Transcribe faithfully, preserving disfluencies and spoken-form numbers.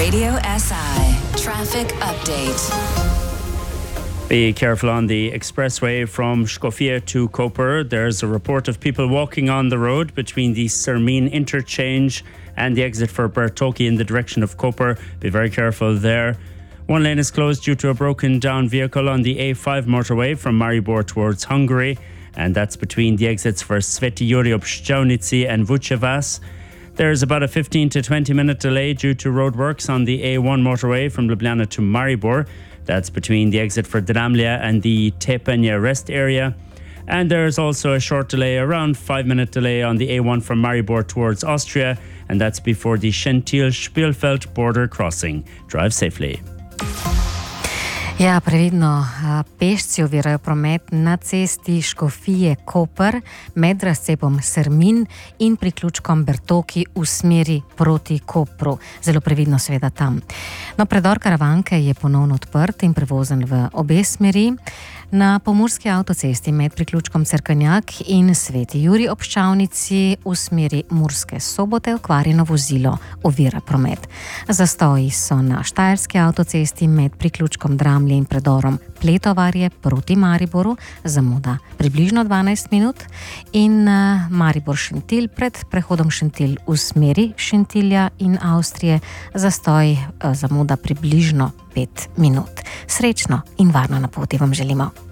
Radio S I Traffic Update. Be careful on the expressway from Scofia to Koper. There's a report of people walking on the road between the Sermine interchange and the exit for Bertoki in the direction of Koper. Be very careful there. One lane is closed due to a broken down vehicle on the A five motorway from Maribor towards Hungary, and that's between the exits for Sveti Yuri Obszczałnicy and Vucevas. There's about a fifteen to twenty minute delay due to roadworks on the A one motorway from Ljubljana to Maribor. That's between the exit for Dramlja and the Tepanja rest area. And there's also a short delay, around five minute delay on the A one from Maribor towards Austria, and that's before the Schentil-Spielfeld border crossing. Drive safely. Ja, previdno, pešci ovirajo promet na cesti Škofije-Koper med razcepom Sermin in priključkom Bertoki v smeri proti Kopru. Zelo previdno seveda tam. No, predor Karavanke je ponovno odprt in prevozen v obe smeri. Na pomurski avtocesti med priključkom Cerkanjak in Sveti Juri Obščavnici v smeri Murske Sobote okvarjeno vozilo ovira promet. Zastoji so na štajerski avtocesti med priključkom Dramlje in predorom Pletovarje proti Mariboru, zamuda približno dvanajst minut, in Maribor-Šentilj pred prehodom Šentilj v smeri Šentilja in Avstrije, zastoj zamuda približno pet minut. Srečno in varno na poti vam želimo.